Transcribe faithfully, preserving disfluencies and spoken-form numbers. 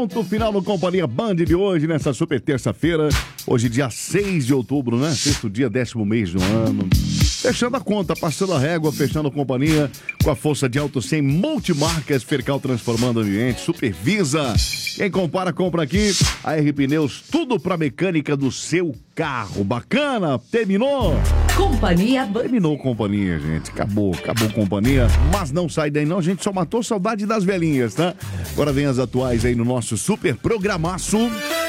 ponto final no Companhia Band de hoje, nessa super terça-feira. Hoje, dia seis de outubro, né? Sexto dia, décimo mês do ano. Fechando a conta, passando a régua, fechando a companhia com a força de Auto cem Multimarcas, Fercal transformando o ambiente, Supervisa. Quem compara, compra aqui. A R Pneus, tudo pra mecânica do seu carro. Bacana? Terminou? Companhia Band. Terminou companhia, gente. Acabou, acabou companhia. Mas não sai daí não, a gente só matou saudade das velhinhas, tá? Agora vem as atuais aí no nosso super programaço.